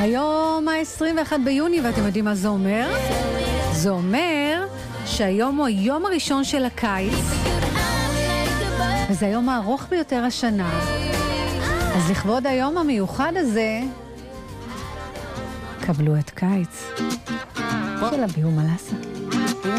היום ה-21 ביוני, ואתם יודעים מה זה אומר? זה אומר שהיום הוא היום הראשון של הקיץ, וזה היום הארוך ביותר השנה. אז לכבוד היום המיוחד הזה, קבלו את קיץ של אביהו מלאסה.